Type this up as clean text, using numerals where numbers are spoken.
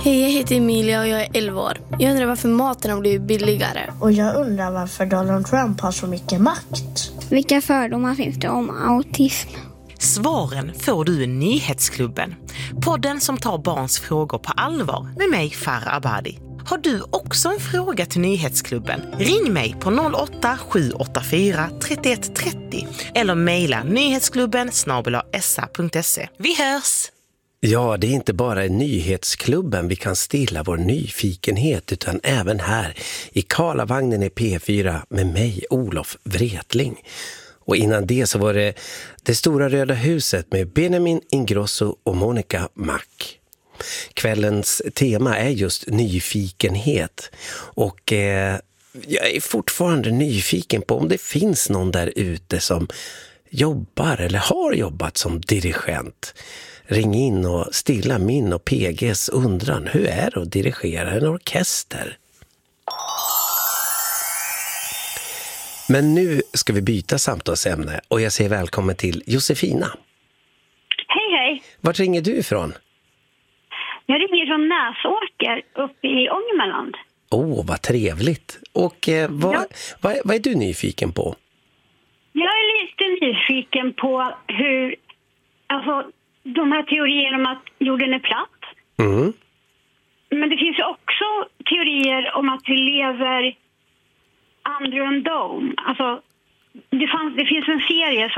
Hej, jag heter Emilia och jag är 11 år. Jag undrar varför maten har blivit billigare. Och jag undrar varför Donald Trump har så mycket makt. Vilka fördomar finns det om autism? Svaren får du i Nyhetsklubben. Podden som tar barns frågor på allvar med mig, Farah Abadi. Har du också en fråga till Nyhetsklubben? Ring mig på 08-784 31 30 eller mejla nyhetsklubben@sa.se. Vi hörs! Ja, det är inte bara i Nyhetsklubben vi kan stilla vår nyfikenhet utan även här i Karlavagnen i P4 med mig, Olof Wretling. Och innan det så var det stora röda huset med Benjamin Ingrosso och Monica Mac. Kvällens tema är just nyfikenhet och jag är fortfarande nyfiken på om det finns någon där ute som jobbar eller har jobbat som dirigent. Ring in och stilla min och PGs undran. Hur är det att dirigera en orkester? Men nu ska vi byta samtalsämne och jag säger välkommen till Josefina. Hej, hej. Vart ringer du ifrån? Jag ringer från Näsåker uppe i Ångermanland. Vad trevligt. Och vad är du nyfiken på? Jag är lite nyfiken på hur, alltså de här teorierna om att jorden är platt. Mm. Men det finns ju också teorier om att vi lever under en dome. Alltså, det finns en serie som